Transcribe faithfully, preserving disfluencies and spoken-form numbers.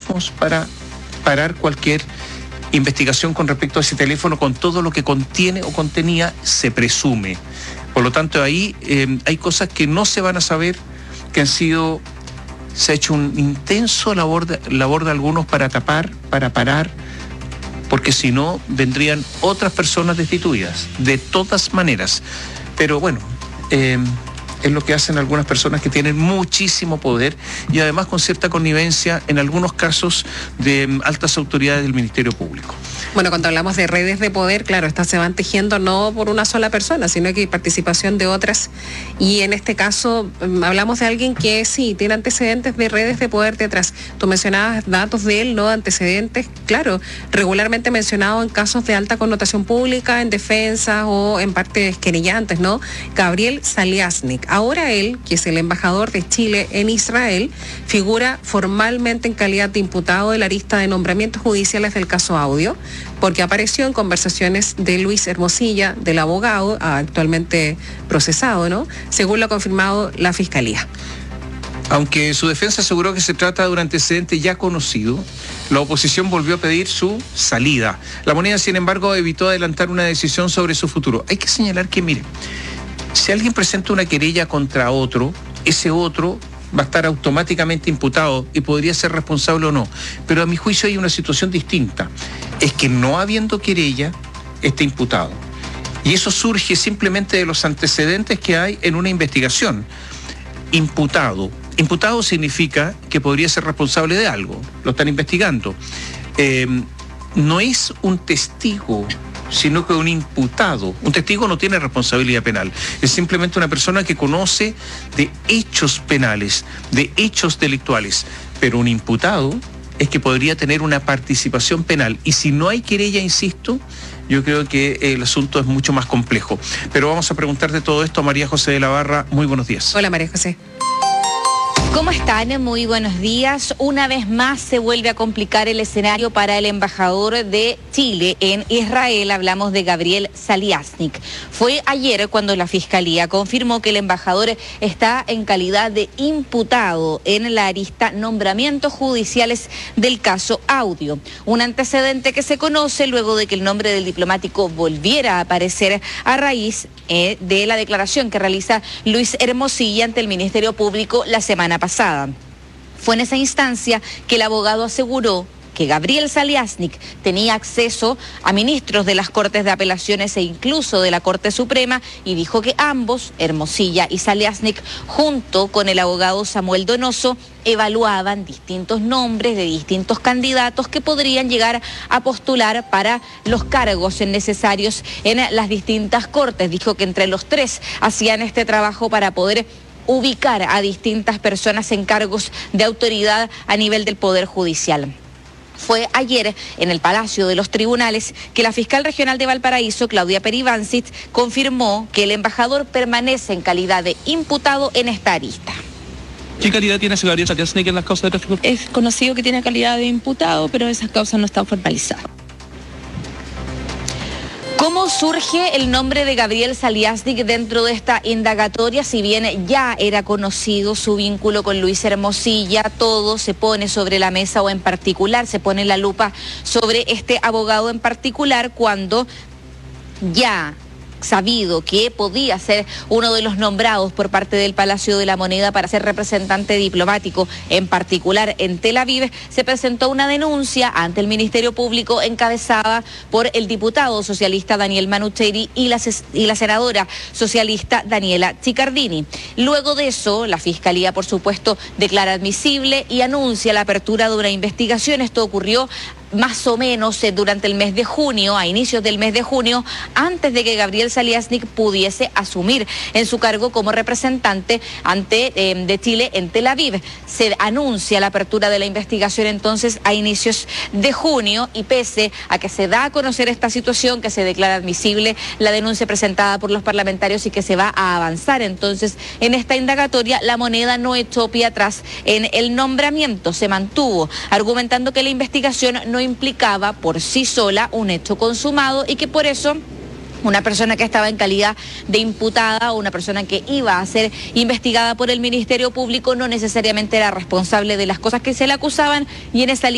mecanismos para parar cualquier investigación con respecto a ese teléfono, con todo lo que contiene o contenía, se presume. Por lo tanto, ahí eh, hay cosas que no se van a saber, que han sido, se ha hecho un intenso labor de, labor de algunos para tapar, para parar, porque si no, vendrían otras personas destituidas, de todas maneras. Pero bueno, eh, es lo que hacen algunas personas que tienen muchísimo poder y además con cierta connivencia, en algunos casos, de um, altas autoridades del Ministerio Público. Bueno, cuando hablamos de redes de poder, claro, estas se van tejiendo no por una sola persona, sino que hay participación de otras. Y en este caso, um, hablamos de alguien que sí, tiene antecedentes de redes de poder detrás. Tú mencionabas datos de él, ¿no? Antecedentes, claro, regularmente mencionado en casos de alta connotación pública, en defensa o en partes querellantes, ¿no? Gabriel Saliasnik. Ahora él, que es el embajador de Chile en Israel, figura formalmente en calidad de imputado de la lista de nombramientos judiciales del caso Audio, porque apareció en conversaciones de Luis Hermosilla, del abogado actualmente procesado, ¿no? Según lo ha confirmado la Fiscalía. Aunque su defensa aseguró que se trata de un antecedente ya conocido, la oposición volvió a pedir su salida. La Moneda, sin embargo, evitó adelantar una decisión sobre su futuro. Hay que señalar que, mire, si alguien presenta una querella contra otro, ese otro va a estar automáticamente imputado y podría ser responsable o no. Pero a mi juicio hay una situación distinta. Es que no habiendo querella, está imputado. Y eso surge simplemente de los antecedentes que hay en una investigación. Imputado. Imputado significa que podría ser responsable de algo. Lo están investigando. Eh, no es un testigo, sino que un imputado. Un testigo no tiene responsabilidad penal, es simplemente una persona que conoce de hechos penales, de hechos delictuales, pero un imputado es que podría tener una participación penal, y si no hay querella, insisto, yo creo que el asunto es mucho más complejo. Pero vamos a preguntar de todo esto a María José de la Barra. Muy buenos días. Hola, María José. ¿Cómo están? Muy buenos días. Una vez más se vuelve a complicar el escenario para el embajador de Chile en Israel. Hablamos de Gabriel Saliasnik. Fue ayer cuando la Fiscalía confirmó que el embajador está en calidad de imputado en la arista nombramientos judiciales del caso Audio. Un antecedente que se conoce luego de que el nombre del diplomático volviera a aparecer a raíz eh, de la declaración que realiza Luis Hermosilla ante el Ministerio Público la semana pasada. Fue en esa instancia que el abogado aseguró que Gabriel Saliasnik tenía acceso a ministros de las Cortes de Apelaciones e incluso de la Corte Suprema, y dijo que ambos, Hermosilla y Saliasnik, junto con el abogado Samuel Donoso, evaluaban distintos nombres de distintos candidatos que podrían llegar a postular para los cargos necesarios en las distintas cortes. Dijo que entre los tres hacían este trabajo para poder ubicar a distintas personas en cargos de autoridad a nivel del Poder Judicial. Fue ayer en el Palacio de los Tribunales que la fiscal regional de Valparaíso, Claudia Peribancic, confirmó que el embajador permanece en calidad de imputado en esta arista. ¿Qué calidad tiene ese Gabriel Saliasnik en las causas de tráfico? Es conocido que tiene calidad de imputado, pero esas causas no están formalizadas. ¿Cómo surge el nombre de Gabriel Saliasnik dentro de esta indagatoria? Si bien ya era conocido su vínculo con Luis Hermosilla, todo se pone sobre la mesa, o en particular se pone la lupa sobre este abogado en particular, cuando ya sabido que podía ser uno de los nombrados por parte del Palacio de la Moneda para ser representante diplomático, en particular en Tel Aviv, se presentó una denuncia ante el Ministerio Público encabezada por el diputado socialista Daniel Manucheri y la, y la senadora socialista Daniela Chiccardini. Luego de eso, la Fiscalía, por supuesto, declara admisible y anuncia la apertura de una investigación. Esto ocurrió más o menos eh, durante el mes de junio, a inicios del mes de junio, antes de que Gabriel Saliasnik pudiese asumir en su cargo como representante ante eh, de Chile en Tel Aviv. Se anuncia la apertura de la investigación entonces a inicios de junio, y pese a que se da a conocer esta situación, que se declara admisible la denuncia presentada por los parlamentarios y que se va a avanzar entonces en esta indagatoria, la Moneda no echó pie atrás en el nombramiento, se mantuvo, argumentando que la investigación no implicaba por sí sola un hecho consumado y que por eso una persona que estaba en calidad de imputada o una persona que iba a ser investigada por el Ministerio Público no necesariamente era responsable de las cosas que se le acusaban, y en esa